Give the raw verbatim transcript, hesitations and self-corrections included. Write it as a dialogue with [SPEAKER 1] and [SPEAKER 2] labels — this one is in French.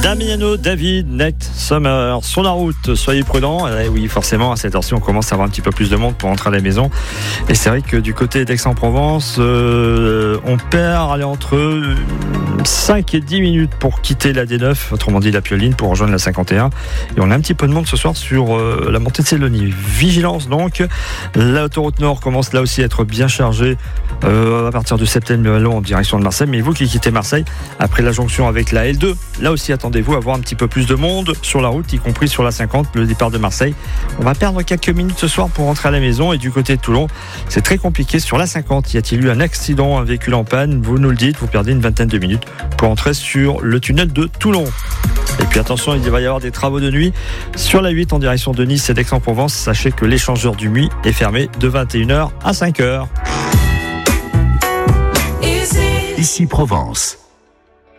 [SPEAKER 1] Damiano, David, Net, Summer, sur la route, soyez prudents. Et oui, forcément, à cette heure-ci, on commence à avoir un petit peu plus de monde pour rentrer à la maison. Et c'est vrai que du côté d'Aix-en-Provence, euh, on perd aller entre cinq et dix minutes pour quitter la D neuf, autrement dit la Pioline, pour rejoindre la cinquante et un. Et on a un petit peu de monde ce soir sur euh, la montée de Sélonie. Vigilance donc. L'autoroute Nord commence là aussi à être bien chargée euh, à partir de Septembre-le-Long en direction de Marseille. Mais vous qui quittez Marseille, après la jonction avec la L deux, là aussi attendez-vous à voir un petit peu plus de monde sur la route, y compris sur la cinquante, le départ de Marseille. On va perdre quelques minutes ce soir pour rentrer à la maison. Et du côté de Toulon, c'est très compliqué sur la cinquante. Y a-t-il eu un accident, un véhicule en panne? Vous nous le dites, vous perdez une vingtaine de minutes pour entrer sur le tunnel de Toulon. Et puis attention, il va y avoir des travaux de nuit sur la huit en direction de Nice et d'Aix-en-Provence. Sachez que l'échangeur du Muy est fermé de vingt et une heures à cinq heures.
[SPEAKER 2] Ici Provence.